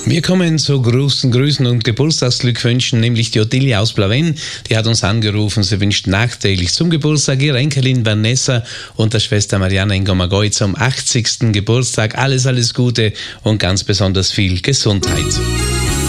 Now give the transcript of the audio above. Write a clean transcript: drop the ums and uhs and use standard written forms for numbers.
Wir kommen zu großen Grüßen und Geburtstagsglückwünschen, nämlich die Ottilie aus Blavenn. Die hat uns angerufen, sie wünscht nachträglich zum Geburtstag ihrer Enkelin Vanessa und der Schwester Mariana in Gomagoi zum 80. Geburtstag. Alles Gute und ganz besonders viel Gesundheit.